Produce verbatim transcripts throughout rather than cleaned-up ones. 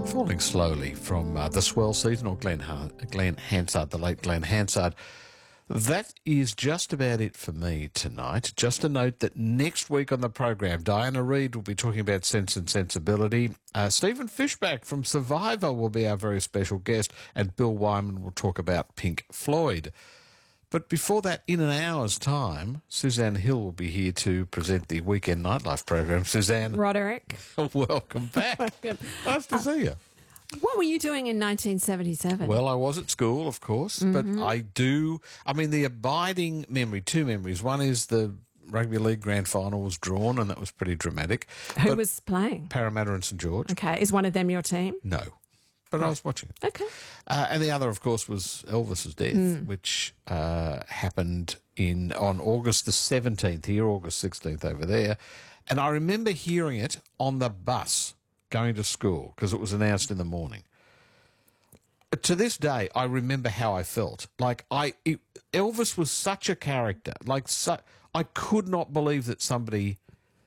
Falling slowly from uh, the swell season, or Glenn, ha- Glenn Hansard, the late Glenn Hansard. That is just about it for me tonight. Just a note that next week on the program, Diana Reid will be talking about Sense and Sensibility. Uh, Stephen Fishback from Survivor will be our very special guest, and Bill Wyman will talk about Pink Floyd. But before that, in an hour's time, Suzanne Hill will be here to present the Weekend Nightlife program. Suzanne. Roderick. Welcome back. Welcome. Nice to see you. What were you doing in nineteen seventy-seven? Well, I was at school, of course, Mm-hmm. but I do, I mean, the abiding memory, two memories. One is the Rugby League Grand Final was drawn, and that was pretty dramatic. Who But was playing? Parramatta and St George. Okay, is one of them your team? No, but I was watching it. Okay. Uh, and the other, of course, was Elvis's death, Mm. which uh, happened in on August the seventeenth here, August sixteenth over there. And I remember hearing it on the bus going to school because it was announced in the morning. To this day, I remember how I felt. Like I, it, Elvis was such a character. Like su- I could not believe that somebody,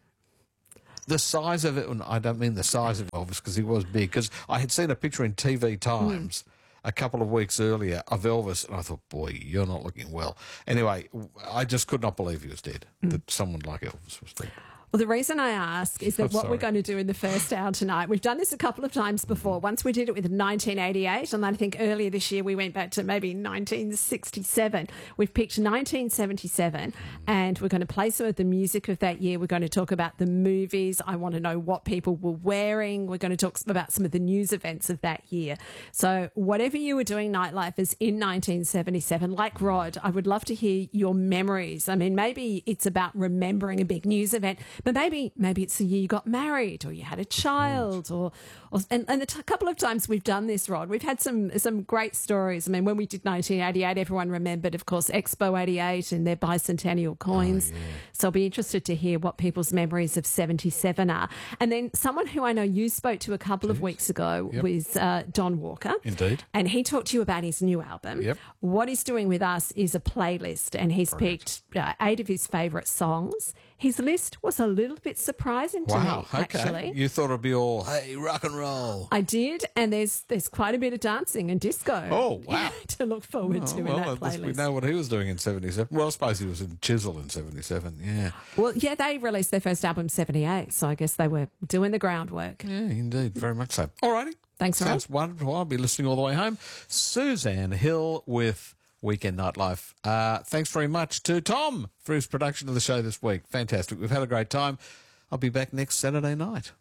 the size of it. And I don't mean the size of Elvis because he was big. Because I had seen a picture in T V Times a couple of weeks earlier of Elvis, and I thought, boy, you're not looking well. Anyway, I just could not believe he was dead. That someone like Elvis was dead. Well, the reason I ask is that Oh, what sorry. we're going to do in the first hour tonight, we've done this a couple of times before. Once we did it with nineteen eighty-eight, and then I think earlier this year we went back to maybe nineteen sixty-seven. We've picked nineteen seventy-seven, and we're going to play some of the music of that year. We're going to talk about the movies. I want to know what people were wearing. We're going to talk about some of the news events of that year. So whatever you were doing, Nightlifers, in nineteen seventy-seven, like Rod, I would love to hear your memories. I mean, maybe it's about remembering a big news event, but maybe maybe it's the year you got married or you had a child, or, or and, and a t- couple of times we've done this, Rod. We've had some some great stories. I mean, when we did nineteen eighty-eight, everyone remembered, of course, Expo eighty-eight and their bicentennial coins. Oh, yeah. So I'll be interested to hear what people's memories of seventy-seven are. And then someone who I know you spoke to a couple of weeks ago Yep. was uh, Don Walker. Indeed. And he talked to you about his new album. Yep. What he's doing with us is a playlist, and he's picked uh, eight of his favourite songs. His list was a little bit surprising to Wow. me, Okay. actually. You thought it'd be all, hey, rock and roll. I did, and there's there's quite a bit of dancing and disco. Oh, wow. to look forward to Oh, in well, that at least we playlist. know what he was doing in seventy-seven. Well, I suppose he was in Chisel in seventy-seven, yeah. Well, yeah, they released their first album seventy-eight, so I guess they were doing the groundwork. Yeah, indeed. Very much so. All righty. Thanks, Rod. Sounds wonderful. I'll be listening all the way home. Suzanne Hill with Weekend Nightlife. Uh, thanks very much to Tom for his production of the show this week. Fantastic. We've had a great time. I'll be back next Saturday night.